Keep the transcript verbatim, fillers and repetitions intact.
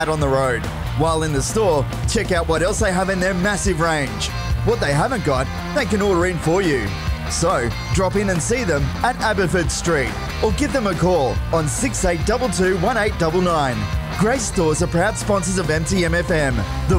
out on the road. While in the store, check out what else they have in their massive range. What they haven't got, they can order in for you. So, drop in and see them at Aberford Street or give them a call on six eight two two, one eight nine nine. Grace Stores are proud sponsors of M T M F M, the